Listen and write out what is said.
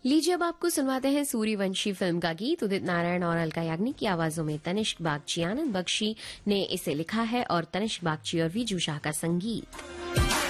लीजिए अब आपको सुनवाते हैं सूर्यवंशी फिल्म का गीत। उदित नारायण और अलका याग्निक की आवाजों में तनिष्क बागची, आनंद बख्शी ने इसे लिखा है और तनिष्क बागची और वीजू शाह का संगीत।